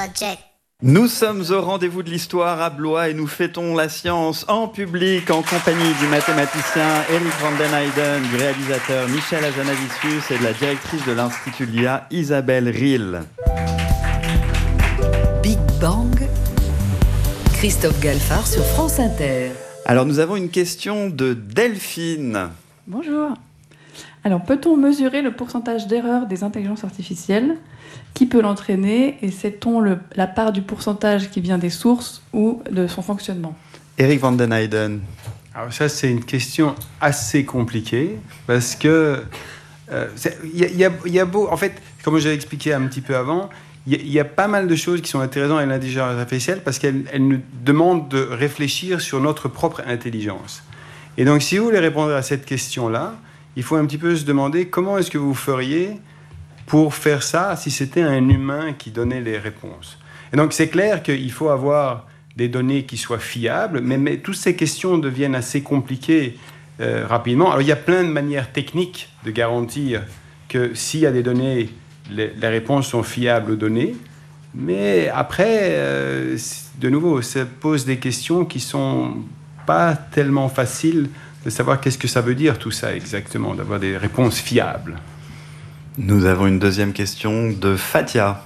Project. Nous sommes au rendez-vous de l'histoire à Blois et nous fêtons la science en public en compagnie du mathématicien Eric van den Heijden, du réalisateur Michel Hazanavicius et de la directrice de l'Institut LIA Isabelle Riehl. Big Bang, Christophe Galfard sur France Inter. Alors nous avons une question de Delphine. Bonjour. Alors, peut-on mesurer le pourcentage d'erreur des intelligences artificielles ? Qui peut l'entraîner ? Et sait-on la part du pourcentage qui vient des sources ou de son fonctionnement ? Eric van den Heijden. Alors ça, c'est une question assez compliquée parce que en fait, comme j'ai expliqué un petit peu avant, il y a pas mal de choses qui sont intéressantes à l'intelligence artificielle parce qu'elle nous demande de réfléchir sur notre propre intelligence. Et donc, si vous voulez répondre à cette question-là, il faut un petit peu se demander comment est-ce que vous feriez pour faire ça si c'était un humain qui donnait les réponses. Et donc, c'est clair qu'il faut avoir des données qui soient fiables, mais toutes ces questions deviennent assez compliquées rapidement. Alors, il y a plein de manières techniques de garantir que s'il y a des données, les réponses sont fiables aux données. Mais après, de nouveau, ça pose des questions qui ne sont pas tellement faciles de savoir qu'est-ce que ça veut dire tout ça exactement, d'avoir des réponses fiables. Nous avons une deuxième question de Fatia.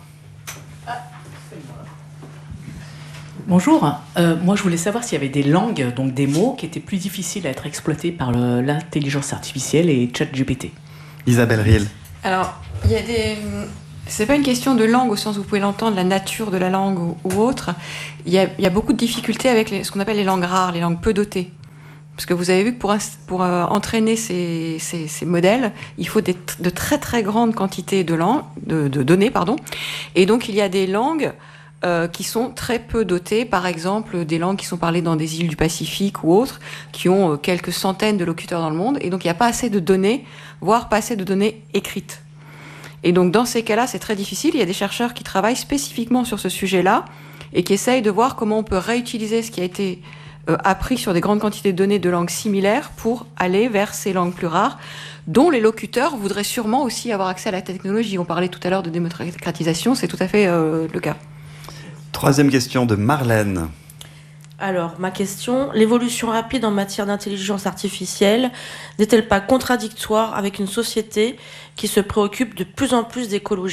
Bonjour, moi je voulais savoir s'il y avait des langues, donc des mots qui étaient plus difficiles à être exploités par l'intelligence artificielle et ChatGPT. Isabelle Riehl. Alors, il y a des... C'est pas une question de langue au sens où vous pouvez l'entendre, la nature de la langue ou autre. Il y a beaucoup de difficultés avec ce qu'on appelle les langues rares, les langues peu dotées. Parce que vous avez vu que pour entraîner ces modèles, il faut de très très grandes quantités de données. Et donc il y a des langues qui sont très peu dotées, par exemple des langues qui sont parlées dans des îles du Pacifique ou autres, qui ont quelques centaines de locuteurs dans le monde. Et donc il n'y a pas assez de données, voire pas assez de données écrites. Et donc dans ces cas-là, c'est très difficile. Il y a des chercheurs qui travaillent spécifiquement sur ce sujet-là et qui essayent de voir comment on peut réutiliser ce qui a été appris sur des grandes quantités de données de langues similaires pour aller vers ces langues plus rares, dont les locuteurs voudraient sûrement aussi avoir accès à la technologie. On parlait tout à l'heure de démocratisation, c'est tout à fait le cas. Troisième question de Marlène. Alors, ma question, l'évolution rapide en matière d'intelligence artificielle n'est-elle pas contradictoire avec une société qui se préoccupe de plus en plus d'écologie ?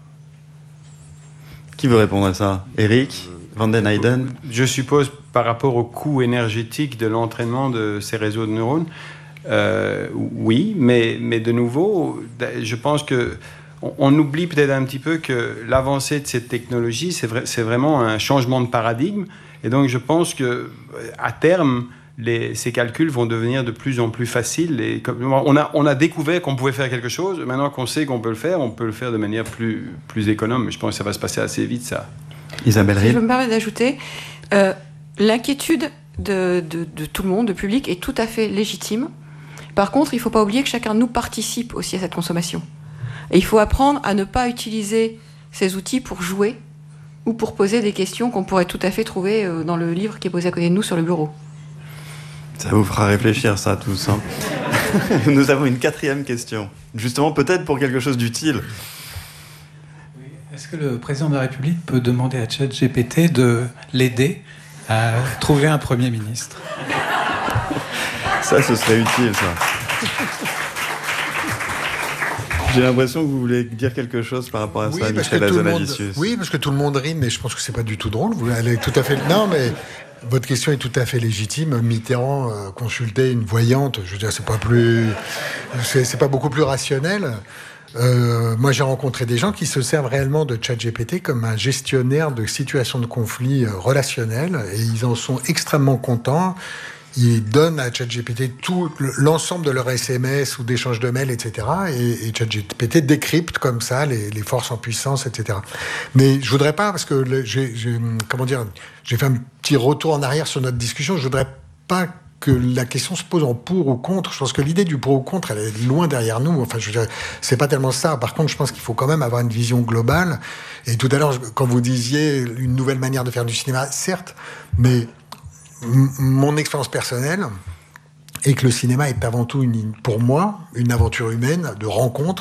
Qui veut répondre à ça ? Eric van den Heijden. Je suppose par rapport au coût énergétique de l'entraînement de ces réseaux de neurones, oui, mais de nouveau, je pense que on oublie peut-être un petit peu que l'avancée de cette technologie, c'est vraiment un changement de paradigme. Et donc, je pense qu'à terme, ces calculs vont devenir de plus en plus faciles. Et on a découvert qu'on pouvait faire quelque chose. Maintenant qu'on sait qu'on peut le faire, on peut le faire de manière plus économe. Je pense que ça va se passer assez vite, ça. Isabelle Riehl. Si je me permets d'ajouter, l'inquiétude de tout le monde, du public, est tout à fait légitime. Par contre, il ne faut pas oublier que chacun de nous participe aussi à cette consommation. Et il faut apprendre à ne pas utiliser ces outils pour jouer ou pour poser des questions qu'on pourrait tout à fait trouver dans le livre qui est posé à côté de nous sur le bureau. Ça vous fera réfléchir, ça, tous. Hein. Nous avons une quatrième question. Justement, peut-être pour quelque chose d'utile. Oui. Est-ce que le président de la République peut demander à ChatGPT de l'aider à trouver un Premier ministre ? Ça, ce serait utile, ça. J'ai l'impression que vous voulez dire quelque chose par rapport à ça, Michel Hazanavicius. Oui, parce que tout le monde rit, mais je pense que c'est pas du tout drôle. Vous allez tout à fait... Non, mais votre question est tout à fait légitime. Mitterrand consultait une voyante. Je veux dire, c'est pas beaucoup plus rationnel. Moi, j'ai rencontré des gens qui se servent réellement de ChatGPT comme un gestionnaire de situations de conflit relationnels, et ils en sont extrêmement contents. Ils donnent à ChatGPT tout l'ensemble de leurs SMS ou d'échanges de mails, etc. Et ChatGPT décrypte comme ça les forces en puissance, etc. Mais je voudrais pas, parce que j'ai fait un petit retour en arrière sur notre discussion. Je voudrais pas que la question se pose en pour ou contre. Je pense que l'idée du pour ou contre, elle est loin derrière nous. Enfin, je veux dire, c'est pas tellement ça. Par contre, je pense qu'il faut quand même avoir une vision globale. Et tout à l'heure, quand vous disiez une nouvelle manière de faire du cinéma, certes, mais mon expérience personnelle est que le cinéma est avant tout, pour moi, une aventure humaine de rencontres,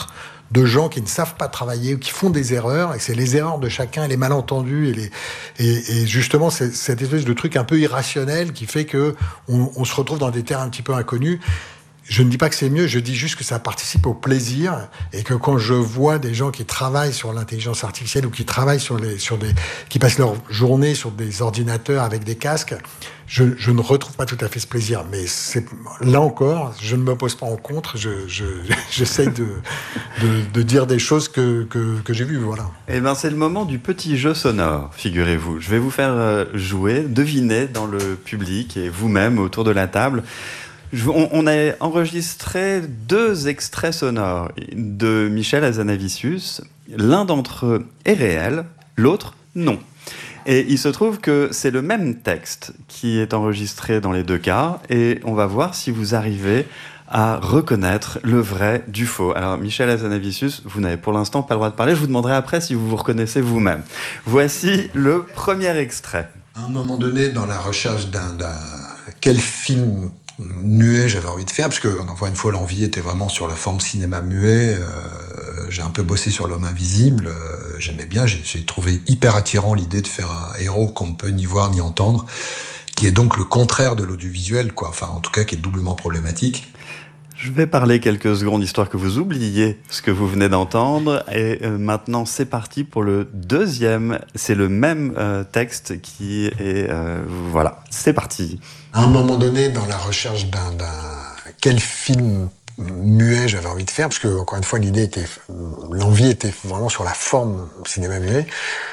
de gens qui ne savent pas travailler ou qui font des erreurs, et c'est les erreurs de chacun, les malentendus, et justement cette espèce de truc un peu irrationnel qui fait que on se retrouve dans des terrains un petit peu inconnus. Je ne dis pas que c'est mieux, je dis juste que ça participe au plaisir, et que quand je vois des gens qui travaillent sur l'intelligence artificielle ou qui travaillent qui passent leur journée sur des ordinateurs avec des casques, je ne retrouve pas tout à fait ce plaisir. Mais là encore, je ne m'oppose pas en contre, j'essaie de dire des choses que j'ai vues, voilà. Eh ben, c'est le moment du petit jeu sonore, figurez-vous. Je vais vous faire jouer, deviner dans le public et vous-même autour de la table. On a enregistré 2 extraits sonores de Michel Hazanavicius. L'un d'entre eux est réel, l'autre non. Et il se trouve que c'est le même texte qui est enregistré dans les 2 cas, et on va voir si vous arrivez à reconnaître le vrai du faux. Alors, Michel Hazanavicius, vous n'avez pour l'instant pas le droit de parler, je vous demanderai après si vous vous reconnaissez vous-même. Voici le premier extrait. À un moment donné, dans la recherche quel film muet j'avais envie de faire, parce que encore une fois l'envie était vraiment sur la forme cinéma muet. J'ai un peu bossé sur L'Homme Invisible, j'aimais bien, j'ai trouvé hyper attirant l'idée de faire un héros qu'on ne peut ni voir ni entendre, qui est donc le contraire de l'audiovisuel, quoi. Enfin en tout cas qui est doublement problématique. Je vais parler quelques secondes histoire que vous oubliez ce que vous venez d'entendre, et maintenant c'est parti pour le deuxième. C'est le même texte qui est... voilà, c'est parti. À un moment donné, dans la recherche quel film muet j'avais envie de faire, parce que encore une fois l'envie était vraiment sur la forme cinéma muet,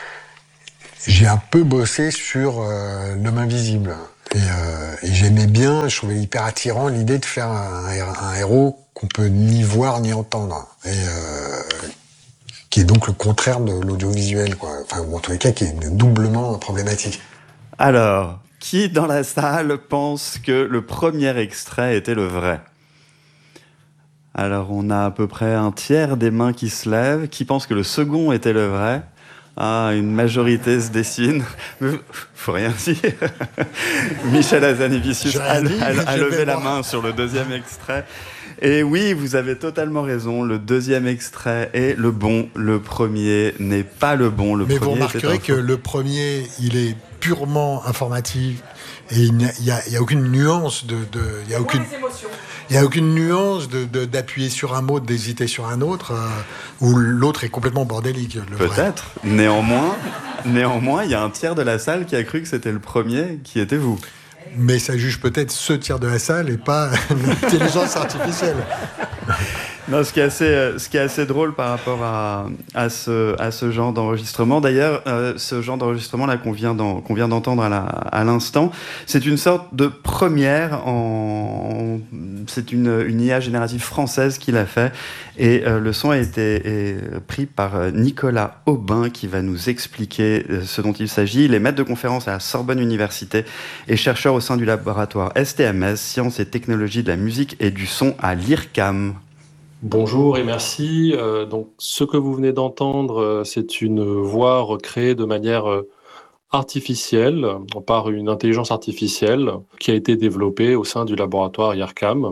j'ai un peu bossé sur L'Homme Invisible. Et j'aimais bien, je trouvais hyper attirant l'idée de faire un héros qu'on peut ni voir ni entendre, et qui est donc le contraire de l'audiovisuel, quoi. Enfin, en tous les cas, qui est doublement problématique. Alors, qui dans la salle pense que le premier extrait était le vrai ? Alors, on a à peu près un tiers des mains qui se lèvent. Qui pense que le second était le vrai ? Ah, une majorité se dessine. Mais faut rien dire. Michel Hazanavicius a levé la main sur le deuxième extrait. Et oui, vous avez totalement raison. Le deuxième extrait est le bon. Le premier n'est pas le bon. Mais vous remarquerez que le premier, il est purement informatif. Et il n'y a aucune nuance il y a aucune... Il n'y a aucune nuance d'appuyer sur un mot, d'hésiter sur un autre, où l'autre est complètement bordélique. Peut-être. Néanmoins, il y a un tiers de la salle qui a cru que c'était le premier qui était vous. Mais ça juge peut-être ce tiers de la salle et pas l'intelligence artificielle. Non, ce qui est assez drôle par rapport à ce genre d'enregistrement. D'ailleurs, ce genre d'enregistrement-là qu'on vient d'entendre à l'instant, c'est une sorte de première. C'est une IA générative française qui l'a fait. Et le son a été pris par Nicolas Aubin, qui va nous expliquer ce dont il s'agit. Il est maître de conférence à la Sorbonne Université et chercheur au sein du laboratoire STMS, Sciences et Technologies de la musique et du son à l'IRCAM. Bonjour et merci. Donc, ce que vous venez d'entendre, c'est une voix recréée de manière artificielle par une intelligence artificielle qui a été développée au sein du laboratoire IRCAM.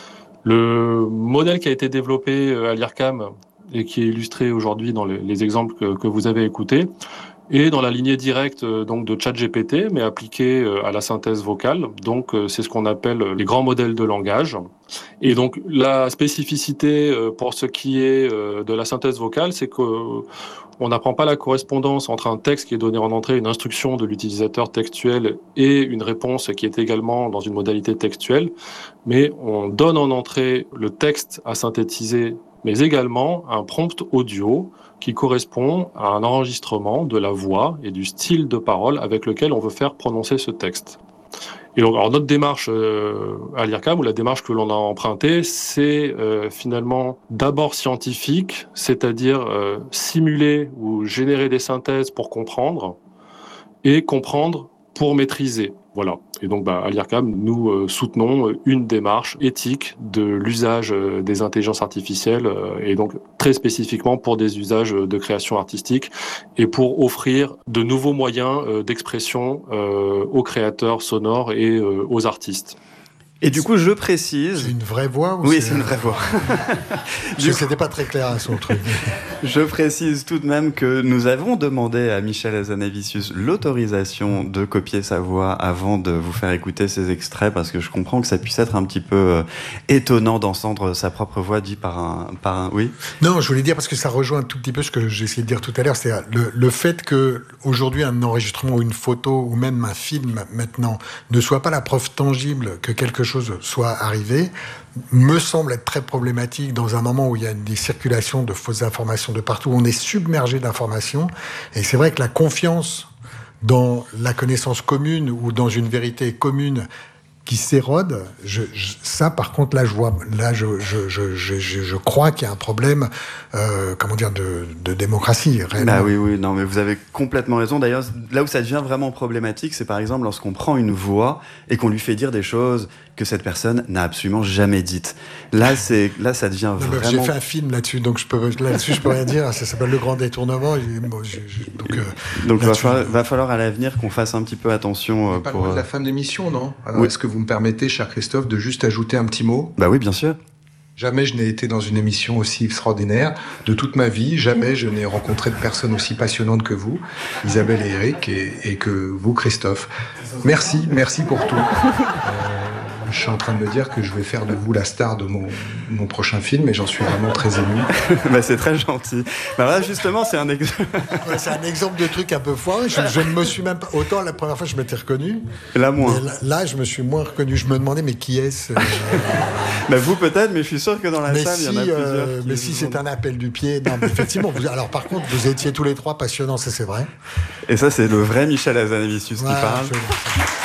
Le modèle qui a été développé à l'IRCAM et qui est illustré aujourd'hui dans les exemples que vous avez écoutés est dans la lignée directe donc de ChatGPT, mais appliqué à la synthèse vocale. Donc, c'est ce qu'on appelle les grands modèles de langage. Et donc, la spécificité pour ce qui est de la synthèse vocale, c'est qu'on n'apprend pas la correspondance entre un texte qui est donné en entrée, une instruction de l'utilisateur textuel, et une réponse qui est également dans une modalité textuelle, mais on donne en entrée le texte à synthétiser, mais également un prompt audio qui correspond à un enregistrement de la voix et du style de parole avec lequel on veut faire prononcer ce texte. Et donc, alors notre démarche à l'IRCAM, ou la démarche que l'on a empruntée, c'est finalement d'abord scientifique, c'est-à-dire simuler ou générer des synthèses pour comprendre, et comprendre pour maîtriser. Voilà. Et donc, à l'IRCAM, nous soutenons une démarche éthique de l'usage des intelligences artificielles, et donc très spécifiquement pour des usages de création artistique et pour offrir de nouveaux moyens d'expression aux créateurs sonores et aux artistes. Et du coup, je précise... C'est une vraie voix ou Oui, c'est une vraie voix. C'était pas très clair à son truc. Je précise tout de même que nous avons demandé à Michel Hazanavicius l'autorisation de copier sa voix avant de vous faire écouter ces extraits, parce que je comprends que ça puisse être un petit peu étonnant d'entendre sa propre voix dit par un... Oui. Non, je voulais dire, parce que ça rejoint un tout petit peu ce que j'ai essayé de dire tout à l'heure, c'est le fait que aujourd'hui un enregistrement ou une photo ou même un film maintenant ne soit pas la preuve tangible que quelque chose soit arrivé, me semble être très problématique dans un moment où il y a des circulations de fausses informations de partout, où on est submergé d'informations. Et c'est vrai que la confiance dans la connaissance commune ou dans une vérité commune qui s'érode, ça par contre là je crois qu'il y a un problème de démocratie réellement. Bah oui, non mais vous avez complètement raison. D'ailleurs, là où ça devient vraiment problématique, c'est par exemple lorsqu'on prend une voix et qu'on lui fait dire des choses que cette personne n'a absolument jamais dites. Là ça devient vraiment... J'ai fait un film là-dessus, donc je peux rien dire. Ça s'appelle Le Grand Détournement. Donc va falloir à l'avenir qu'on fasse un petit peu attention pas pour... loin de la fin de l'émission, non? Alors, oui. Est-ce que vous me permettez, cher Christophe, de juste ajouter un petit mot? Bah oui, bien sûr. Jamais je n'ai été dans une émission aussi extraordinaire de toute ma vie. Jamais je n'ai rencontré de personnes aussi passionnantes que vous, Isabelle et Eric, et que vous, Christophe. Merci pour tout. Je suis en train de me dire que je vais faire de vous la star de mon prochain film, et j'en suis vraiment très ému. Bah, c'est très gentil. Bah là, justement, c'est un exemple. Ouais, c'est un exemple de truc un peu foireux. Je ne me suis même pas... Autant la première fois, je m'étais reconnu. Là, moins. Là, je me suis moins reconnu. Je me demandais, mais qui est-ce Bah, vous peut-être, mais je suis sûr que dans la salle, il y en a plusieurs. Mais si c'est un appel du pied... Non, mais effectivement. Alors, par contre, vous étiez tous les trois passionnants, ça c'est vrai. Et ça, c'est le vrai Michel Hazanavicius qui parle. Absolument.